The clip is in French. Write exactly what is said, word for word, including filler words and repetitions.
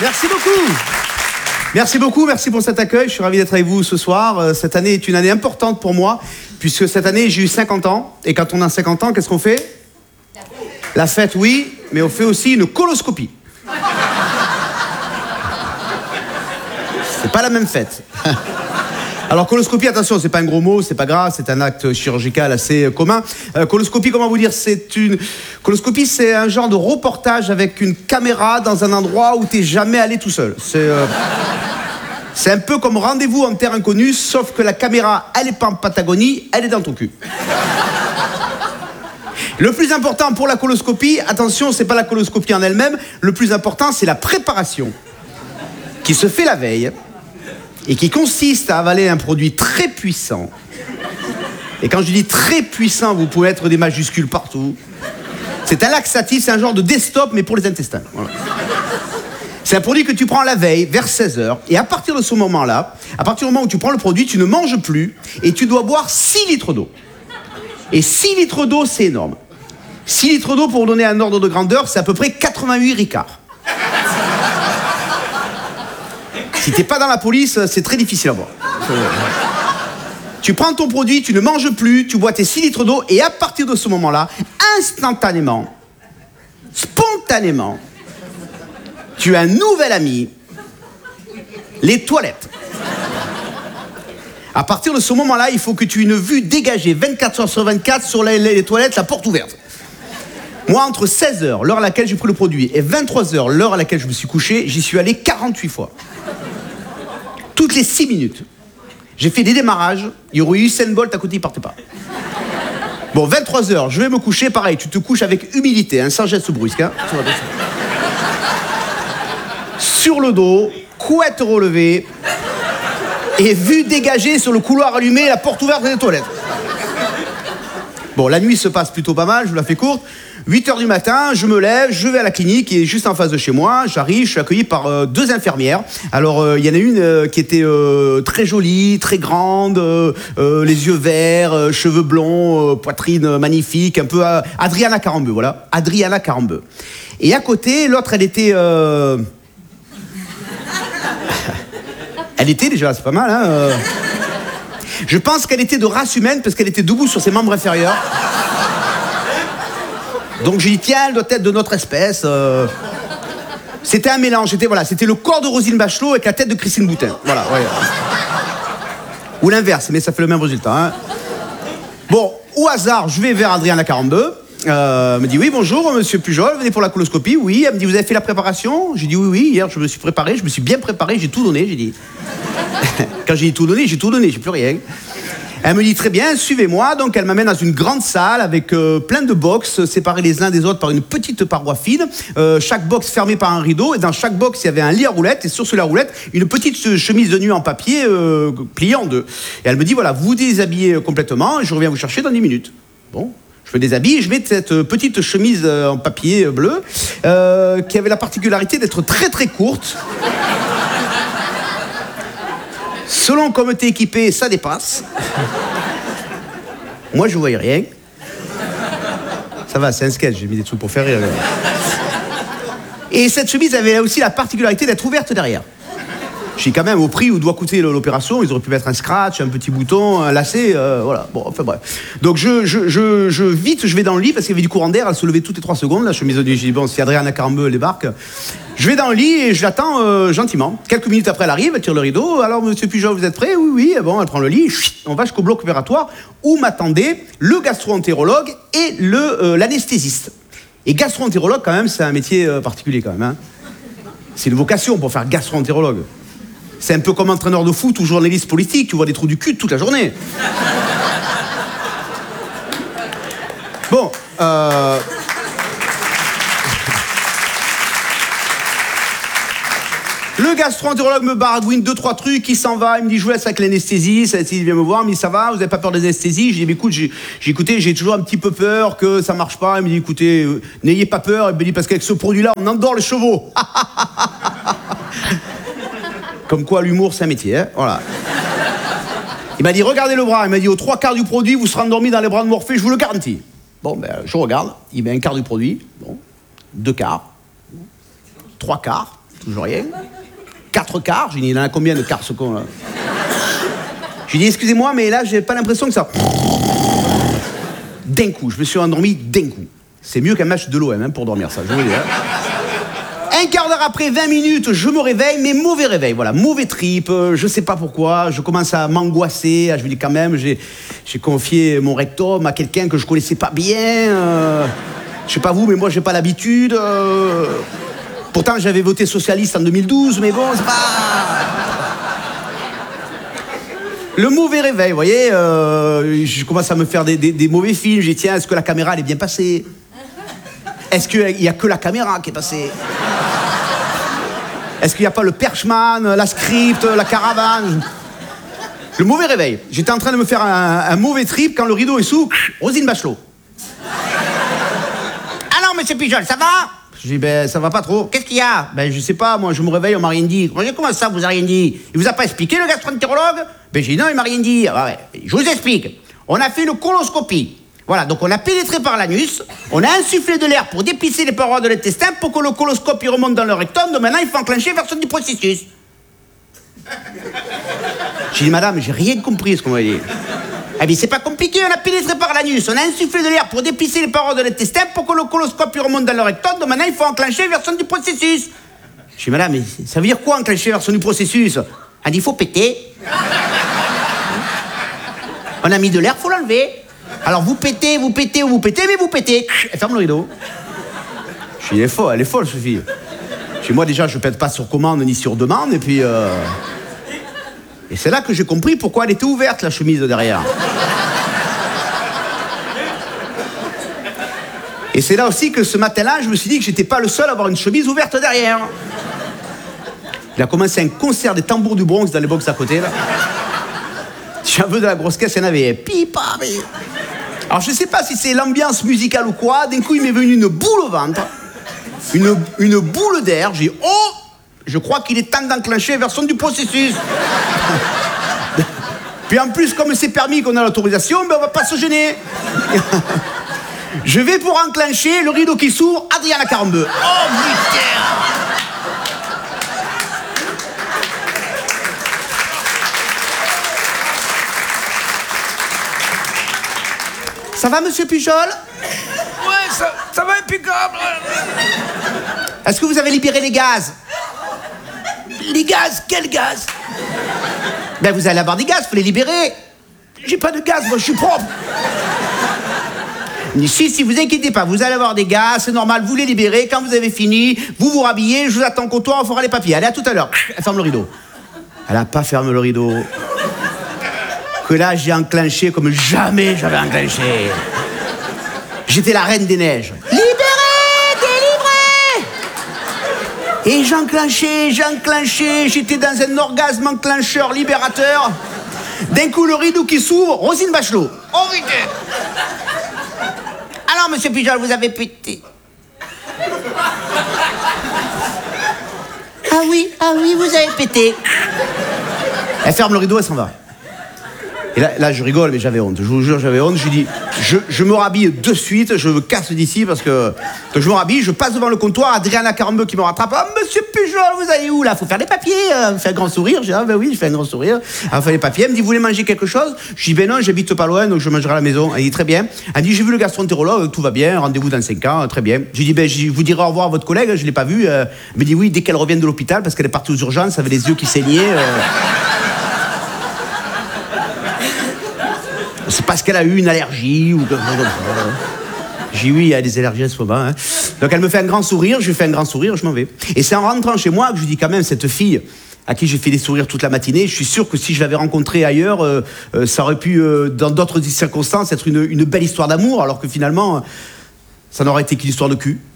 Merci beaucoup. Merci beaucoup, merci pour cet accueil. Je suis ravi d'être avec vous ce soir. Cette année est une année importante pour moi, puisque cette année, j'ai eu cinquante ans. Et quand on a cinquante ans, qu'est-ce qu'on fait? La fête, oui, mais on fait aussi une coloscopie. C'est pas la même fête. Alors, coloscopie, attention, c'est pas un gros mot, c'est pas grave, c'est un acte chirurgical assez commun. Euh, coloscopie, comment vous dire, c'est une... Coloscopie, c'est un genre de reportage avec une caméra dans un endroit où t'es jamais allé tout seul. C'est... Euh... C'est un peu comme rendez-vous en terre inconnue, sauf que la caméra, elle est pas en Patagonie, elle est dans ton cul. Le plus important pour la coloscopie, attention, c'est pas la coloscopie en elle-même, le plus important, c'est la préparation, qui se fait la veille, et qui consiste à avaler un produit très puissant. Et quand je dis très puissant, vous pouvez mettre des majuscules partout. C'est un laxatif, c'est un genre de desktop, mais pour les intestins. Voilà. C'est un produit que tu prends la veille, vers seize heures, et à partir de ce moment-là, à partir du moment où tu prends le produit, tu ne manges plus, et tu dois boire six litres d'eau. Et six litres d'eau, c'est énorme. six litres d'eau, pour vous donner un ordre de grandeur, c'est à peu près quatre-vingt-huit ricards. Si t'es pas dans la police, c'est très difficile à boire. Tu prends ton produit, tu ne manges plus, tu bois tes six litres d'eau, et à partir de ce moment-là, instantanément, spontanément, tu as un nouvel ami, les toilettes. À partir de ce moment-là, il faut que tu aies une vue dégagée vingt-quatre heures sur vingt-quatre sur les, les toilettes, la porte ouverte. Moi, entre seize heures, l'heure à laquelle j'ai pris le produit, et vingt-trois heures, l'heure à laquelle je me suis couché, j'y suis allé quarante-huit fois. Toutes les six minutes. J'ai fait des démarrages, il y aurait eu Usain Bolt à côté, il partait pas. Bon, vingt-trois heures, je vais me coucher, pareil, tu te couches avec humilité, hein, sans geste brusque. Hein. Sur le dos, couette relevée, et vue dégagée sur le couloir allumé, la porte ouverte des toilettes. Bon, la nuit se passe plutôt pas mal, je vous la fais courte. huit heures du matin, je me lève, je vais à la clinique qui est juste en face de chez moi. J'arrive, je suis accueilli par euh, deux infirmières. Alors, il euh, y en a une euh, qui était euh, très jolie, très grande, euh, euh, les yeux verts, euh, cheveux blonds, euh, poitrine magnifique, un peu euh, Adriana Carambeu, voilà. Adriana Carambeu. Et à côté, l'autre, elle était... Euh... elle était déjà, c'est pas mal, hein euh... Je pense qu'elle était de race humaine parce qu'elle était debout sur ses membres inférieurs. Donc j'ai dit, tiens, elle doit être de notre espèce. Euh... C'était un mélange, c'était voilà, c'était le corps de Roselyne Bachelot avec la tête de Christine Boutin. Voilà, ouais. Ou l'inverse, mais ça fait le même résultat. Hein. Bon, au hasard, je vais vers Adriana Carambeu. Euh, elle me dit, oui, bonjour, monsieur Pujol, venez pour la coloscopie. Oui, elle me dit, vous avez fait la préparation? J'ai dit, oui, oui, hier, je me suis préparé, je me suis bien préparé, j'ai tout donné, j'ai dit. Quand j'ai dit tout donné, j'ai tout donné, j'ai plus rien. Elle me dit, très bien, suivez-moi. Donc, elle m'amène dans une grande salle avec euh, plein de box, séparés les uns des autres par une petite paroi fine. Euh, chaque box fermée par un rideau. Et dans chaque box, il y avait un lit à roulettes. Et sur ce lit à roulettes, une petite chemise de nuit en papier euh, pliée en deux. Et elle me dit, voilà, vous vous déshabillez complètement et je reviens vous chercher dans dix minutes. Bon. Je me déshabille et je mets cette petite chemise en papier bleu euh, qui avait la particularité d'être très très courte. Selon comme t'es équipé, ça dépasse. Moi, je voyais rien. Ça va, c'est un sketch, j'ai mis des trucs pour faire rire. Et cette chemise avait aussi la particularité d'être ouverte derrière. Je dis quand même, au prix où doit coûter l'opération, ils auraient pu mettre un scratch, un petit bouton, un lacet, euh, voilà. Bon, enfin bref. Donc je, je, je, je, vite, je vais dans le lit parce qu'il y avait du courant d'air, elle se levait toutes les trois secondes, la chemise de nuit. J'ai dit, bon, si Adriana Carambeu débarque, je vais dans le lit et je l'attends euh, gentiment. Quelques minutes après, elle arrive, elle tire le rideau. Alors, monsieur Pujol, vous êtes prêt? Oui, oui. Bon, elle prend le lit, chut, on va jusqu'au bloc opératoire où m'attendait le gastro-entérologue et le, euh, l'anesthésiste. Et gastro-entérologue, quand même, c'est un métier euh, particulier, quand même. Hein. C'est une vocation pour faire gastro-entérologue. C'est un peu comme entraîneur de foot ou journaliste politique, tu vois des trous du cul toute la journée. Bon, euh... le gastro-entérologue me baragouine deux, trois trucs, il s'en va, il me dit je vous laisse avec l'anesthésie, il vient me voir, il me dit ça va, vous n'avez pas peur des anesthésies? J'ai dit écoute, j'ai, j'ai écouté, j'ai toujours un petit peu peur que ça marche pas. Il me dit écoutez, euh, n'ayez pas peur, il me dit parce qu'avec ce produit-là, on endort les chevaux. Comme quoi l'humour c'est un métier, hein, voilà. Il m'a dit regardez le bras, il m'a dit aux trois quarts du produit, vous serez endormi dans les bras de Morphée, je vous le garantis. Bon, ben je regarde, il met un quart du produit, bon, deux quarts, trois quarts. toujours rien. Quatre quarts, j'ai dit, il en a combien de quarts ce con là? J'ai dit, excusez-moi, mais là, j'ai pas l'impression que ça... D'un coup, je me suis endormi d'un coup. C'est mieux qu'un match de l'O M hein, pour dormir, ça, je vous le dis. Hein. Un quart d'heure après, vingt minutes, je me réveille, mais mauvais réveil, voilà, mauvais trip, euh, je sais pas pourquoi, je commence à m'angoisser, je me dis quand même, j'ai, j'ai confié mon rectum à quelqu'un que je connaissais pas bien, euh, je sais pas vous, mais moi j'ai pas l'habitude, euh, pourtant j'avais voté socialiste en deux mille douze, mais bon, c'est pas... Le mauvais réveil, vous voyez, euh, je commence à me faire des, des, des mauvais films, j'ai dit tiens, est-ce que la caméra elle est bien passée? Est-ce qu'il n'y a que la caméra qui est passée? Est-ce qu'il n'y a pas le perchman, la script, la caravane? Le mauvais réveil. J'étais en train de me faire un, un mauvais trip quand le rideau est sous. Roselyne Bachelot. Ah non, monsieur Pujol, ça va? Je dis, ben, ça va pas trop. Qu'est-ce qu'il y a? Ben, je sais pas, moi, je me réveille, on m'a rien dit. Comment ça, vous a rien dit? Il vous a pas expliqué, le gastroentérologue? Ben, j'ai dit, non, il m'a rien dit. Ah, ouais. Je vous explique. On a fait une coloscopie. Voilà, donc on a pénétré par l'anus, on a insufflé de l'air pour dépisser les parois de l'intestin pour que le coloscope il remonte dans le rectum, donc maintenant il faut enclencher la version du processus. J'ai dit, madame, j'ai rien compris ce qu'on m'a dit. Eh bien, c'est pas compliqué, on a pénétré par l'anus, on a insufflé de l'air pour dépisser les parois de l'intestin pour que le coloscope il remonte dans le rectum, donc maintenant il faut enclencher la version du processus. J'ai dit, madame, mais ça veut dire quoi enclencher la version du processus? Elle dit, il faut péter. On a mis de l'air, il faut l'enlever. Alors vous pétez, vous pétez ou vous pétez, mais vous pétez. Elle ferme le rideau. Je dis, elle est folle, elle est folle, Sophie. Chez moi, déjà, je pète pas sur commande ni sur demande, et puis... Euh... Et c'est là que j'ai compris pourquoi elle était ouverte, la chemise de derrière. Et c'est là aussi que ce matin-là, je me suis dit que j'étais pas le seul à avoir une chemise ouverte derrière. Il a commencé un concert des tambours du Bronx dans les box à côté, là. Si un peu de la grosse caisse, il y en avait. Pipa, mais... Alors, je sais pas si c'est l'ambiance musicale ou quoi. D'un coup, il m'est venu une boule au ventre. Une, une boule d'air. J'ai dit, oh, je crois qu'il est temps d'enclencher la version du processus. Puis en plus, comme c'est permis qu'on a l'autorisation, ben on va pas se gêner. Je vais pour enclencher le rideau qui s'ouvre, Adriana quarante-deux. Oh, putain! Ça va, monsieur Pujol? Ouais, ça, ça va impeccable. Est-ce que vous avez libéré les gaz? Les gaz? Quel gaz? Ben, vous allez avoir des gaz, faut les libérer. J'ai pas de gaz, moi, je suis propre. Si, si, vous inquiétez pas, vous allez avoir des gaz, c'est normal, vous les libérez. Quand vous avez fini, vous vous rhabillez, je vous attends au comptoir, on fera les papiers. Allez, à tout à l'heure. Elle ferme le rideau. Elle a pas fermé le rideau. Que là, j'ai enclenché comme jamais j'avais enclenché. J'étais la reine des neiges. Libéré, délivré. Et j'enclenchais, j'enclenchais, j'étais dans un orgasme enclencheur libérateur. D'un coup, le rideau qui s'ouvre, Roselyne Bachelot. Oh, putain. Alors, monsieur Pujol, vous avez pété. Ah oui, ah oui, vous avez pété. Elle ferme le rideau, elle s'en va. Et là, là, je rigole, mais j'avais honte. Je vous jure, j'avais honte. Je dis, je, je me rhabille de suite, je me casse d'ici parce que, que je me rhabille, je passe devant le comptoir, Adriana quarante-deux qui me rattrape. Ah, monsieur Pujol, vous allez où là? Faut faire les papiers. Euh, fait un grand sourire. Je dis, ah ben oui, je fais un grand sourire. Elle fait les papiers. Elle me dit, vous voulez manger quelque chose? Je dis, ben non, j'habite pas loin, donc je mangerai à la maison. Elle dit, très bien. Elle dit, j'ai vu le gastroentérologue, tout va bien, rendez-vous dans cinq ans, très bien. Je dis, ben, je vous dirai au revoir à votre collègue, je l'ai pas vu. Euh, elle me dit, oui, dès qu'elle revient de l'hôpital, parce qu'elle est partie aux urgences, avec les yeux qui saignaient. Euh... C'est parce qu'elle a eu une allergie ou quelque chose comme ça. J'ai oui, il y a des allergies à ce moment. Hein. Donc elle me fait un grand sourire, je lui fais un grand sourire, je m'en vais. Et c'est en rentrant chez moi que je lui dis quand même, cette fille à qui j'ai fait des sourires toute la matinée, je suis sûr que si je l'avais rencontrée ailleurs, euh, euh, ça aurait pu, euh, dans d'autres circonstances, être une, une belle histoire d'amour, alors que finalement, ça n'aurait été qu'une histoire de cul.